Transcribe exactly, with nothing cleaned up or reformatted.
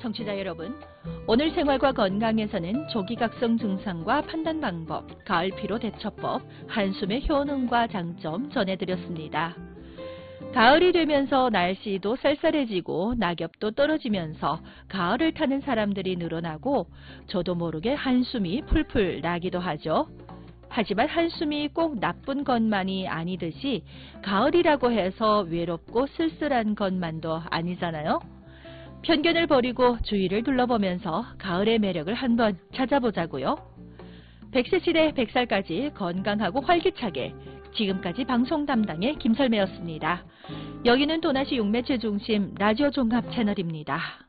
청취자 여러분, 오늘 생활과 건강에서는 조기각성 증상과 판단 방법, 가을 피로 대처법, 한숨의 효능과 장점 전해드렸습니다. 가을이 되면서 날씨도 쌀쌀해지고 낙엽도 떨어지면서 가을을 타는 사람들이 늘어나고 저도 모르게 한숨이 풀풀 나기도 하죠. 하지만 한숨이 꼭 나쁜 것만이 아니듯이 가을이라고 해서 외롭고 쓸쓸한 것만도 아니잖아요. 편견을 버리고 주위를 둘러보면서 가을의 매력을 한번 찾아보자고요. 백 세 시대 백 살까지 건강하고 활기차게, 지금까지 방송 담당의 김설매였습니다. 여기는 도나시 육매체 중심 라디오 종합 채널입니다.